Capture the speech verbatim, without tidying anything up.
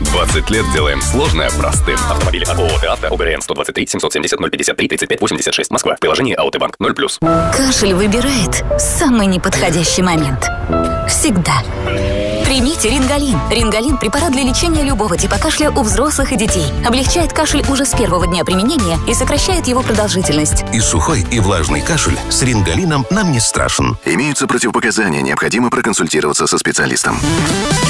двадцать лет делаем сложное простым. Автомобили от ООО «ТАВТО», ОГРН сто двадцать три семьсот семьдесят ноль пятьдесят три тридцать пять восемьдесят шесть, Москва. Приложение АО «Банк» ноль плюс. Кашель выбирает самый неподходящий момент. Всегда. Примите Рингалин. Рингалин – препарат для лечения любого типа кашля у взрослых и детей. Облегчает кашель уже с первого дня применения и сокращает его продолжительность. И сухой, и влажный кашель с Рингалином нам не страшен. Имеются противопоказания, необходимо проконсультироваться со специалистом.